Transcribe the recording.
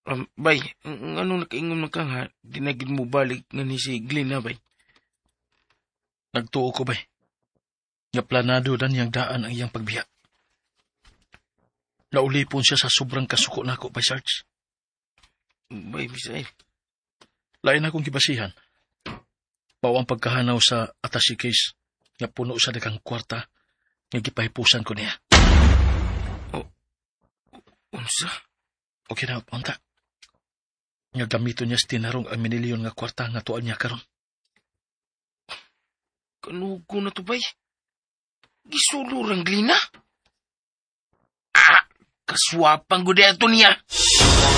Bay, ano nakaingon man ka nga, dinagin mo balik nga ni si Glenn na, bay? Nagtuo ko ba? Nga planado na niyang daan ang iyang pagbiya. Naulipon siya sa sobrang kasuko na ako, bay Sarge. Bay, Bisay. Lain akong gibasihan. Bawang pagkahanaw sa attaché case nga puno sa daghang kwarta nga gipahipusan ko niya. Unsa? Okay na, punta. Nga gamito niya sa tinarong ang minilyon nga kwarta nga tuan niya karon. Kanugo na to, bay? Gisulurang Glina? Kaswapang gude ato niya.